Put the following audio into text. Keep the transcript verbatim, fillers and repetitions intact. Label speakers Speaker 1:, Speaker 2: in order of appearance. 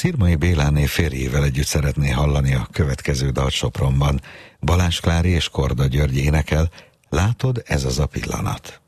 Speaker 1: Szirmai Béláné férjével együtt szeretné hallani a következő dalt Sopronban. Balázs Klári és Korda György énekel, Látod, ez az a pillanat.